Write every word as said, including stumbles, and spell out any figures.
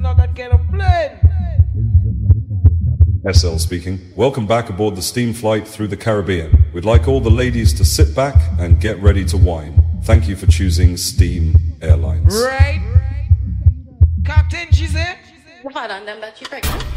not that kind of plane. S L speaking. Welcome back aboard the steam flight through the Caribbean. We'd like all the ladies to sit back and get ready to wine. Thank you for choosing Steam Airlines. Right? Captain, she said? Well, I don't know that you're pregnant.